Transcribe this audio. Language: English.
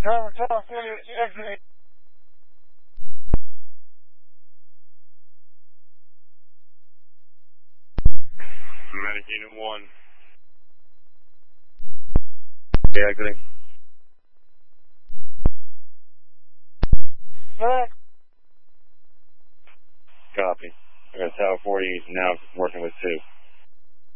Medic Unit 1. Okay, exiting. Copy. I got Tower 40 now working with 2.